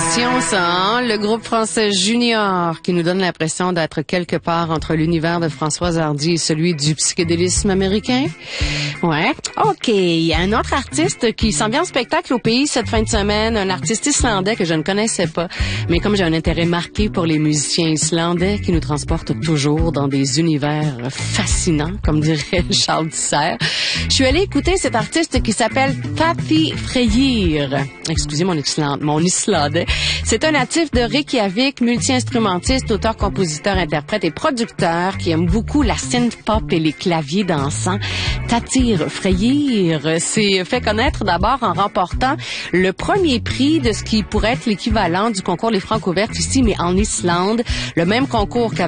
émission, ça, hein? Le groupe français Junior, qui nous donne l'impression d'être quelque part entre l'univers de Françoise Hardy et celui du psychédélisme américain. Ouais. OK. Il y a un autre artiste qui s'en vient en spectacle au pays cette fin de semaine, un artiste islandais que je ne connaissais pas. Mais comme j'ai un intérêt marqué pour les musiciens islandais qui nous transportent toujours dans des univers fascinants, comme dirait Charles Tisser, je suis allée écouter cet artiste qui s'appelle Tati Freyr. Excusez mon islandais. C'est un natif de Reykjavik, multi-instrumentiste, auteur, compositeur, interprète et producteur qui aime beaucoup la synth-pop et les claviers dansants. Tati Freyr s'est fait connaître d'abord en remportant le premier prix de ce qui pourrait être l'équivalent du concours Les Francs ouvertes ici, mais en Islande. Le même concours